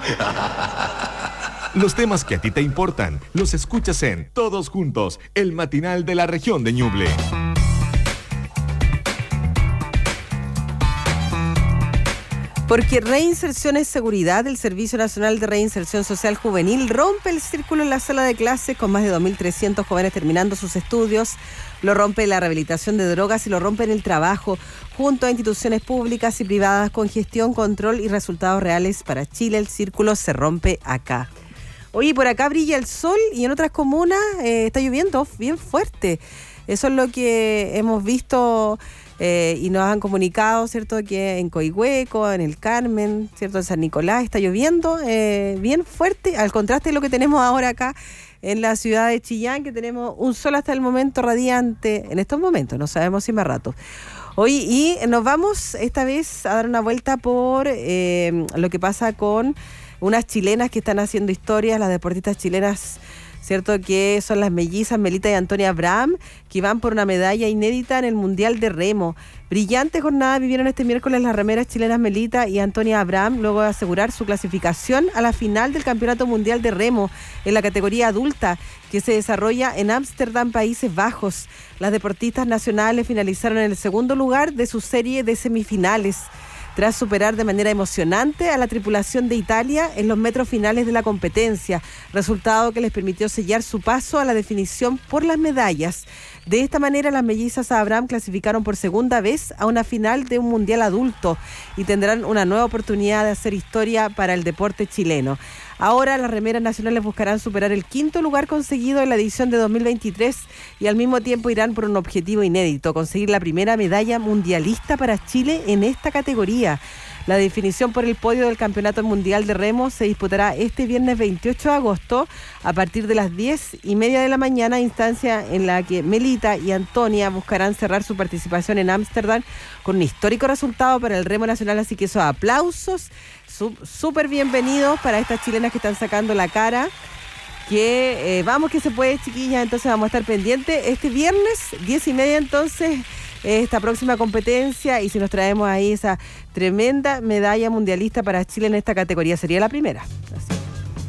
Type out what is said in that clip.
Los temas que a ti te importan los escuchas en Todos Juntos, el matinal de la región de Ñuble. Porque Reinserción es Seguridad, el Servicio Nacional de Reinserción Social Juvenil rompe el círculo en la sala de clases con más de 2.300 jóvenes terminando sus estudios. Lo rompe la rehabilitación de drogas y lo rompe en el trabajo, junto a instituciones públicas y privadas con gestión, control y resultados reales para Chile. El círculo se rompe acá. Oye, por acá brilla el sol y en otras comunas está lloviendo bien fuerte. Eso es lo que hemos visto y nos han comunicado, ¿cierto? Que en Coihueco, en el Carmen, ¿cierto? En San Nicolás está lloviendo bien fuerte, al contraste de lo que tenemos ahora acá en la ciudad de Chillán, que tenemos un sol hasta el momento radiante, en estos momentos, no sabemos si más rato. Hoy y nos vamos esta vez a dar una vuelta por lo que pasa con unas chilenas que están haciendo historias, las deportistas chilenas, ¿cierto? Que son las mellizas Melita y Antonia Abraham, que van por una medalla inédita en el Mundial de Remo. Brillante jornada vivieron este miércoles las remeras chilenas Melita y Antonia Abraham, luego de asegurar su clasificación a la final del Campeonato Mundial de Remo en la categoría adulta, que se desarrolla en Ámsterdam, Países Bajos. Las deportistas nacionales finalizaron en el segundo lugar de su serie de semifinales, tras superar de manera emocionante a la tripulación de Italia en los metros finales de la competencia, resultado que les permitió sellar su paso a la definición por las medallas. De esta manera, las mellizas Abraham clasificaron por segunda vez a una final de un mundial adulto y tendrán una nueva oportunidad de hacer historia para el deporte chileno. Ahora las remeras nacionales buscarán superar el quinto lugar conseguido en la edición de 2023 y al mismo tiempo irán por un objetivo inédito, conseguir la primera medalla mundialista para Chile en esta categoría. La definición por el podio del Campeonato Mundial de Remo se disputará este viernes 28 de agosto a partir de las 10:30 de la mañana, instancia en la que Melita y Antonia buscarán cerrar su participación en Ámsterdam con un histórico resultado para el remo nacional, así que esos aplausos súper bienvenidos para estas chilenas que están sacando la cara. Que vamos que se puede, chiquillas, entonces vamos a estar pendientes este viernes 10:30 entonces esta próxima competencia, y si nos traemos ahí esa tremenda medalla mundialista para Chile en esta categoría, sería la primera. Así